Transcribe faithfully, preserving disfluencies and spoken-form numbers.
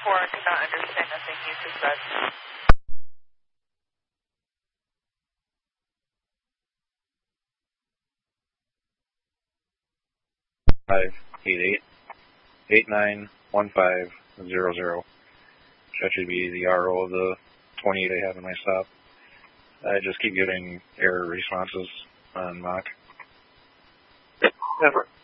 four, I did not understand a thing you just said. Five eight eight eight nine one five zero zero. That should be the R O of the twenty-eight I have in my stop. I just keep getting error responses on Mach. Never.